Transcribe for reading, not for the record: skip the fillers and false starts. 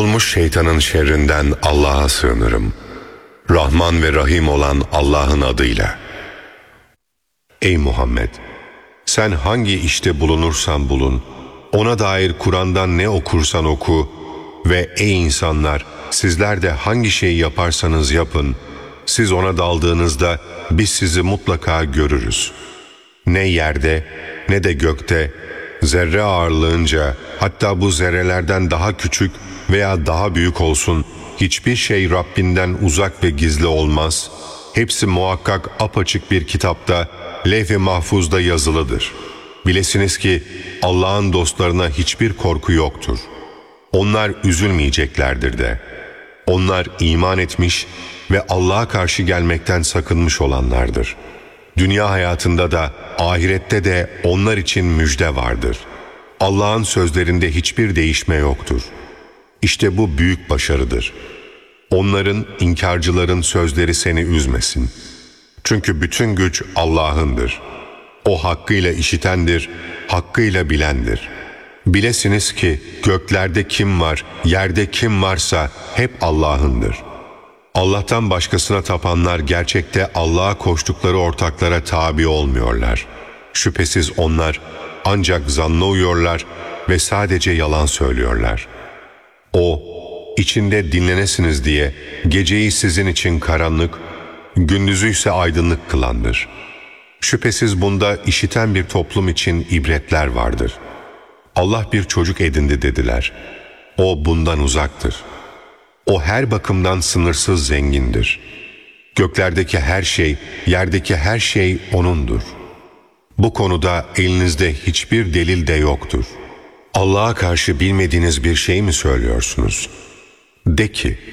Bozulmuş şeytanın şerrinden Allah'a sığınırım. Rahman ve Rahim olan Allah'ın adıyla. Ey Muhammed! Sen hangi işte bulunursan bulun, ona dair Kur'an'dan ne okursan oku ve ey insanlar, sizler de hangi şeyi yaparsanız yapın, siz ona daldığınızda biz sizi mutlaka görürüz. Ne yerde ne de gökte, zerre ağırlığınca, hatta bu zerrelerden daha küçük veya daha büyük olsun, hiçbir şey Rabbinden uzak ve gizli olmaz. Hepsi muhakkak apaçık bir kitapta, levh-i mahfuzda yazılıdır. Bilesiniz ki Allah'ın dostlarına hiçbir korku yoktur. Onlar üzülmeyeceklerdir de. Onlar iman etmiş ve Allah'a karşı gelmekten sakınmış olanlardır. Dünya hayatında da ahirette de onlar için müjde vardır. Allah'ın sözlerinde hiçbir değişme yoktur. İşte bu büyük başarıdır. Onların, inkarcıların sözleri seni üzmesin. Çünkü bütün güç Allah'ındır. O hakkıyla işitendir, hakkıyla bilendir. Bilesiniz ki göklerde kim var, yerde kim varsa hep Allah'ındır. Allah'tan başkasına tapanlar gerçekte Allah'a koştukları ortaklara tabi olmuyorlar. Şüphesiz onlar ancak zanna uyuyorlar ve sadece yalan söylüyorlar. O, içinde dinlenesiniz diye geceyi sizin için karanlık, gündüzü ise aydınlık kılandır. Şüphesiz bunda işiten bir toplum için ibretler vardır. Allah bir çocuk edindi dediler. O bundan uzaktır. O her bakımdan sınırsız zengindir. Göklerdeki her şey, yerdeki her şey O'nundur. Bu konuda elinizde hiçbir delil de yoktur. Allah'a karşı bilmediğiniz bir şey mi söylüyorsunuz? De ki,